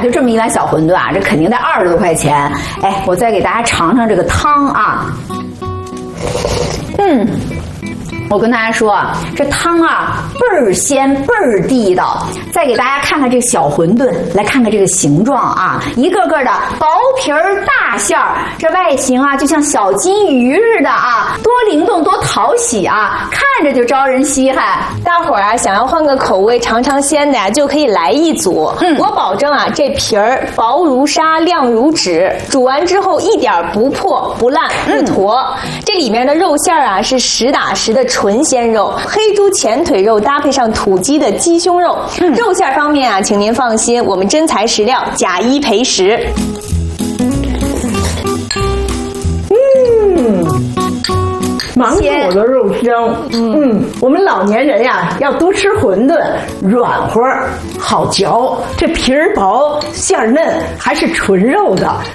就这么一碗小馄饨啊，这肯定得20多块钱。哎，我再给大家尝尝这个汤啊。我跟大家说啊，这汤啊倍儿鲜倍儿地道。再给大家看看这个小馄饨，来看看这个形状啊，一个个的薄皮儿大馅儿，这外形啊就像小金鱼似的啊，多灵动多讨喜啊，看着就招人稀罕。 大伙儿啊想要换个口味尝尝鲜的呀，就可以来一组。我保证啊，这皮儿薄如纱亮如纸，煮完之后一点不破不烂不坨。这里面的肉馅儿啊是实打实的纯鲜肉，黑猪前腿肉搭配上土鸡的鸡胸肉。肉馅方面啊，请您放心，我们真材实料，假一赔10。 芒果的肉香，我们老年人呀要多吃馄饨，软和好嚼，这皮儿薄馅儿嫩，还是纯肉的，